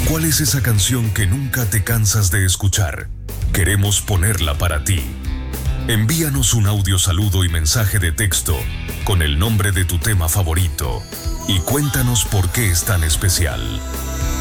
¿Cuál es esa canción que nunca te cansas de escuchar? Queremos ponerla para ti. Envíanos un audio saludo y mensaje de texto con el nombre de tu tema favorito y cuéntanos por qué es tan especial.